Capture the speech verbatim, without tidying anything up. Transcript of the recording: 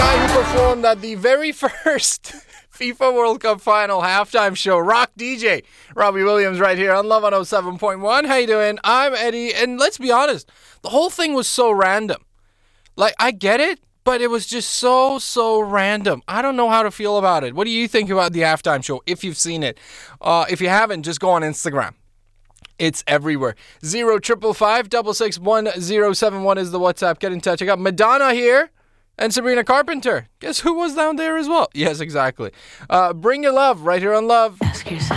guy who performed at the very first FIFA World Cup final halftime show, rock D J Robbie Williams, right here on Love on oh seven point one. How you doing? I'm Eddie, and let's be honest, the whole thing was so random. Like, I get it, but it was just so, so random. I don't know how to feel about it. What do you think about the halftime show, if you've seen it? Uh, if you haven't, just go on Instagram. It's everywhere. Zero triple five double six one zero seven one is the WhatsApp. Get in touch. I got Madonna here and Sabrina Carpenter. Guess who was down there as well? Yes, exactly. Uh, bring your love right here on Love. Ask yourself.